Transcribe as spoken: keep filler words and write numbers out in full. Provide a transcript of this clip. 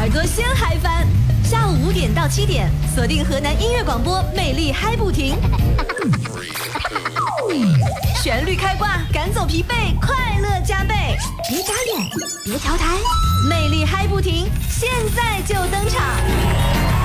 帅哥先嗨翻。下午五点到七点，锁定河南音乐广播，魅力嗨不停。旋律开挂，赶走疲惫，快乐加倍。别眨眼，别调台，魅力嗨不停，现在就登场。